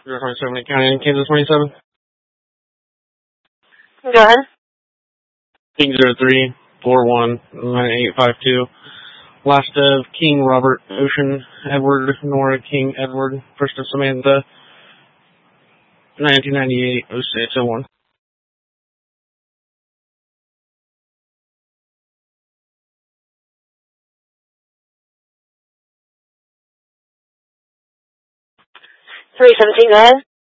027 County, Kansas 27. Go ahead. King 03419852. Last of King Robert Ocean Edward Nora King Edward. First of Samantha 1998 0601. 317, go ahead.